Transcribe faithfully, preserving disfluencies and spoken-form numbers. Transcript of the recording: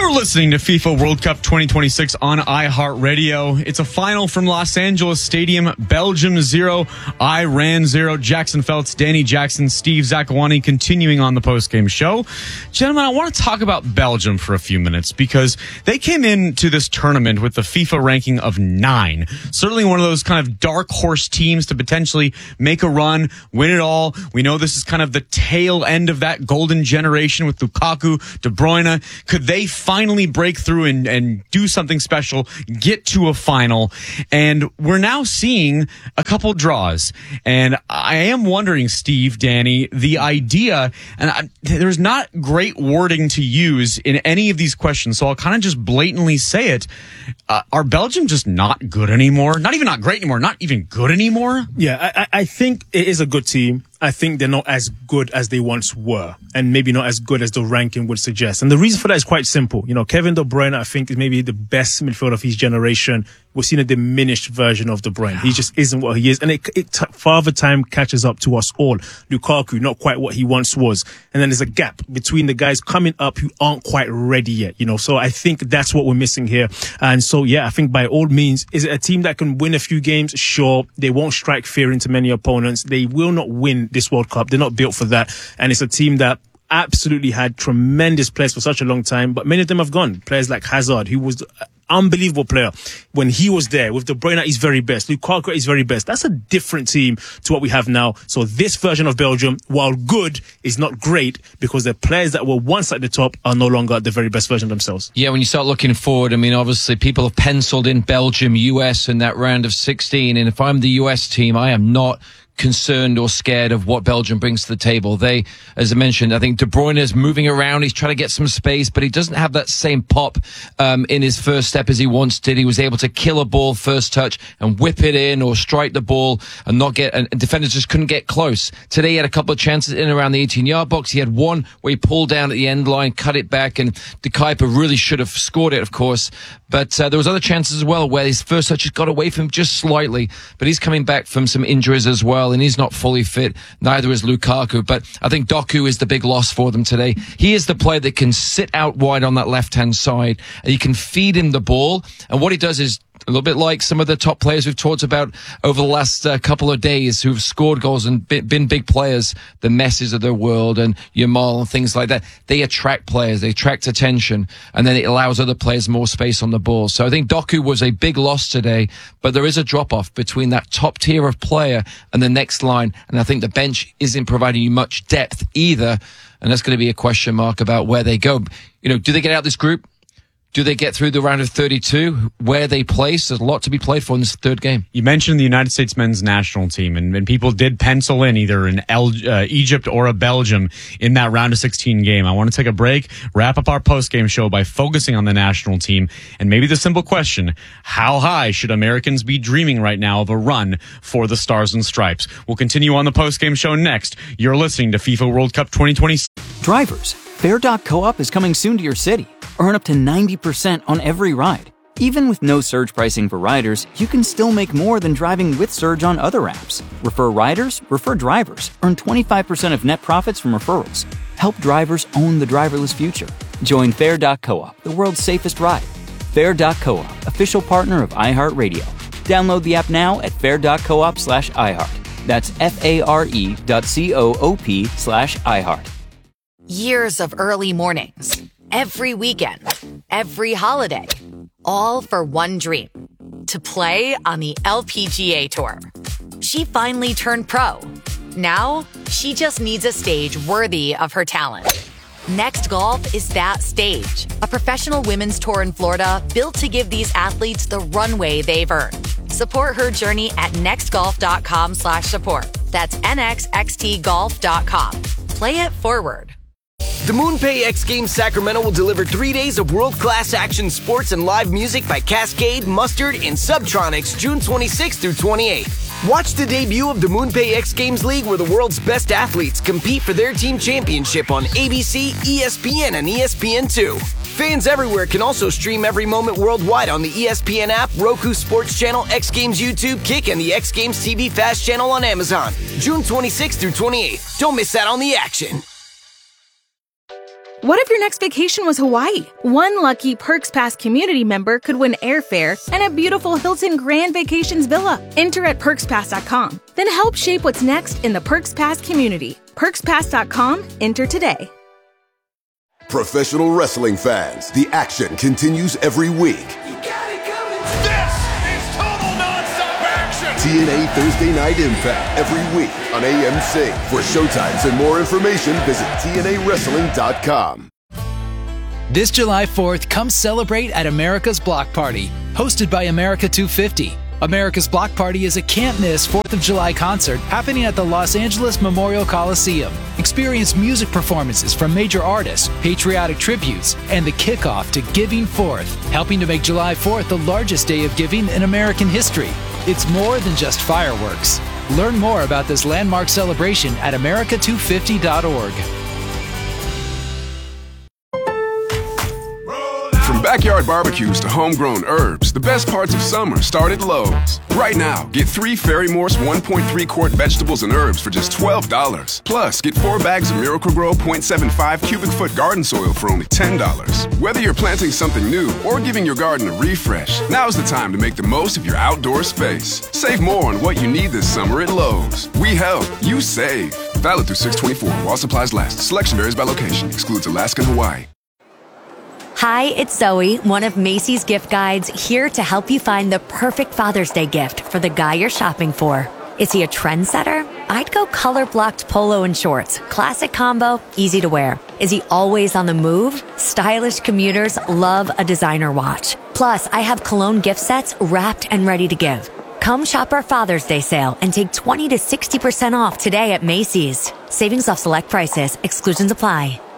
You're listening to FIFA World Cup twenty twenty-six on iHeartRadio. It's a final from Los Angeles Stadium. Belgium zero, Iran zero. Jackson Feltz, Danny Jackson, Steve Zakawani continuing on the postgame show. Gentlemen, I want to talk about Belgium for a few minutes because they came into this tournament with the FIFA ranking of nine. Certainly one of those kind of dark horse teams to potentially make a run, win it all. We know this is kind of the tail end of that golden generation with Lukaku, De Bruyne. Could they finally break through and, and do something special, get to a final? And we're now seeing a couple draws. And I am wondering, Steve, Danny, the idea, and I, there's not great wording to use in any of these questions, so I'll kind of just blatantly say it. Uh, are Belgium just not good anymore? Not even not great anymore, not even good anymore? Yeah, I, I think it is a good team. I think they're not as good as they once were, and maybe not as good as the ranking would suggest. And the reason for that is quite simple. You know, Kevin De Bruyne, I think, is maybe the best midfielder of his generation. We're seeing a diminished version of De Bruyne. He just isn't what he is. And it, it Father Time catches up to us all. Lukaku, not quite what he once was. And then there's a gap between the guys coming up who aren't quite ready yet, you know. So I think that's what we're missing here. And so, yeah, I think by all means, is it a team that can win a few games? Sure. They won't strike fear into many opponents. They will not win this World Cup. They're not built for that. And it's a team that absolutely had tremendous players for such a long time, but many of them have gone. Players like Hazard, who was an unbelievable player when he was there, with De Bruyne at his very best, Lukaku at his very best. That's a different team to what we have now. So this version of Belgium, while good, is not great because the players that were once at the top are no longer at the very best version of themselves. Yeah, when you start looking forward, I mean, obviously people have penciled in Belgium, U S in that round of sixteen, and if I'm the U S team, I am not concerned or scared of what Belgium brings to the table. They, as I mentioned, I think De Bruyne is moving around. He's trying to get some space, but he doesn't have that same pop um, in his first step as he once did. He was able to kill a ball first touch and whip it in or strike the ball and not get, and defenders just couldn't get close. Today he had a couple of chances in and around the eighteen-yard box. He had one where he pulled down at the end line, cut it back, and De Kuyper really should have scored it, of course. But uh, there was other chances as well where his first touch just got away from him just slightly. But he's coming back from some injuries as well, and he's not fully fit. Neither is Lukaku. But I think Doku is the big loss for them today. He is the player that can sit out wide on that left-hand side, and you can feed him the ball. And what he does is a little bit like some of the top players we've talked about over the last uh, couple of days who've scored goals and been, been big players, the Messis of the world and Yamal and things like that. They attract players, they attract attention, and then it allows other players more space on the ball. So I think Doku was a big loss today, but there is a drop-off between that top tier of player and the next line, and I think the bench isn't providing you much depth either, and that's going to be a question mark about where they go. You know, do they get out of this group? Do they get through the round of thirty-two? Where they place? There's a lot to be played for in this third game. You mentioned the United States men's national team, and, and people did pencil in either an El, uh, Egypt or a Belgium in that round of sixteen game. I want to take a break, wrap up our post-game show by focusing on the national team, and maybe the simple question, how high should Americans be dreaming right now of a run for the Stars and Stripes? We'll continue on the post-game show next. You're listening to FIFA World Cup twenty twenty. Drivers, Fair dot co-op is coming soon to your city. Earn up to ninety percent on every ride. Even with no surge pricing for riders, you can still make more than driving with Surge on other apps. Refer riders, refer drivers. Earn twenty-five percent of net profits from referrals. Help drivers own the driverless future. Join Fair dot co-op, the world's safest ride. Fair dot co-op, official partner of iHeartRadio. Download the app now at fair dot coop slash iHeart. That's F-A-R-E dot C-O-O-P slash iHeart. Years of early mornings, every weekend, every holiday, all for one dream, to play on the L P G A Tour. She finally turned pro. Now, she just needs a stage worthy of her talent. Next Golf is that stage, a professional women's tour in Florida built to give these athletes the runway they've earned. Support her journey at nextgolf.com slash support. That's N X X T golf dot com. Play it forward. The MoonPay X Games Sacramento will deliver three days of world-class action sports and live music by Cascade, Mustard, and Subtronics June twenty-sixth through twenty-eighth. Watch the debut of the MoonPay X Games League where the world's best athletes compete for their team championship on A B C, E S P N, and E S P N two. Fans everywhere can also stream every moment worldwide on the E S P N app, Roku Sports Channel, X Games YouTube, Kick, and the X Games T V Fast Channel on Amazon. June twenty-sixth through twenty-eighth. Don't miss out on the action. What if your next vacation was Hawaii? One lucky Perks Pass community member could win airfare and a beautiful Hilton Grand Vacations villa. Enter at perks pass dot com. Then help shape what's next in the Perks Pass community. perks pass dot com. Enter today. Professional wrestling fans, the action continues every week. You got it coming. This is total nonstop action. T N A Thursday Night Impact every week on A M C. For showtimes and more information, visit T N A wrestling dot com. This July fourth, come celebrate at America's Block Party, hosted by America two fifty. America's Block Party is a can't-miss fourth of July concert happening at the Los Angeles Memorial Coliseum. Experience music performances from major artists, patriotic tributes, and the kickoff to Giving Fourth, helping to make July fourth the largest day of giving in American history. It's more than just fireworks. Learn more about this landmark celebration at america two fifty dot org. From backyard barbecues to homegrown herbs, the best parts of summer start at Lowe's. Right now, get three Ferry Morse one point three quart vegetables and herbs for just twelve dollars. Plus, get four bags of Miracle-Gro point seven five cubic foot garden soil for only ten dollars. Whether you're planting something new or giving your garden a refresh, now's the time to make the most of your outdoor space. Save more on what you need this summer at Lowe's. We help, you save. Valid through six twenty-four while supplies last. Selection varies by location. Excludes Alaska and Hawaii. Hi, it's Zoe, one of Macy's gift guides, here to help you find the perfect Father's Day gift for the guy you're shopping for. Is he a trendsetter? I'd go color-blocked polo and shorts. Classic combo, easy to wear. Is he always on the move? Stylish commuters love a designer watch. Plus, I have cologne gift sets wrapped and ready to give. Come shop our Father's Day sale and take twenty to sixty percent off today at Macy's. Savings off select prices. Exclusions apply.